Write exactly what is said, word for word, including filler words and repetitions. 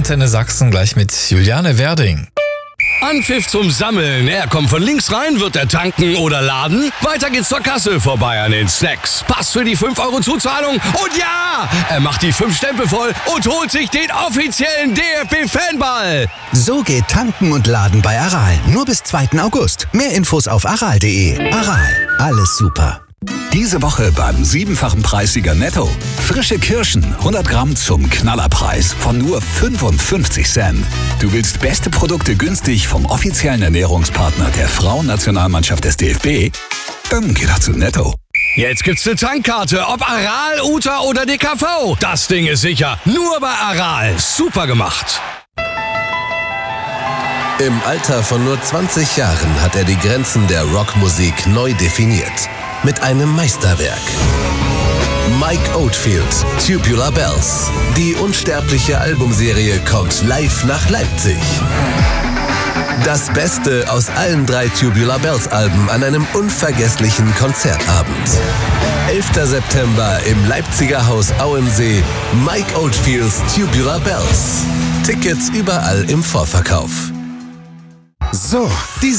Antenne Sachsen gleich mit Juliane Werding. Anpfiff zum Sammeln. Er kommt von links rein, wird er tanken oder laden. Weiter geht's zur Kasse, vorbei an den Snacks. Pass für die fünf Euro Zuzahlung. Und ja, er macht die fünf Stempel voll und holt sich den offiziellen D F B-Fanball. So geht Tanken und Laden bei Aral. Nur bis zweiten August. Mehr Infos auf aral punkt de. Aral, alles super. Diese Woche beim siebenfachen Preissieger Netto. Frische Kirschen, hundert Gramm zum Knallerpreis von nur fünfundfünfzig Cent. Du willst beste Produkte günstig vom offiziellen Ernährungspartner der Frauennationalmannschaft des D F B? Dann geh doch zu Netto. Jetzt gibt's eine Tankkarte, ob Aral, Uta oder D K V. Das Ding ist sicher. Nur bei Aral. Super gemacht. Im Alter von nur zwanzig Jahren hat er die Grenzen der Rockmusik neu definiert. Mit einem Meisterwerk. Mike Oldfield, Tubular Bells. Die unsterbliche Albumserie kommt live nach Leipzig. Das Beste aus allen drei Tubular Bells Alben an einem unvergesslichen Konzertabend. elfter September im Leipziger Haus Auensee. Mike Oldfields Tubular Bells. Tickets überall im Vorverkauf. So, die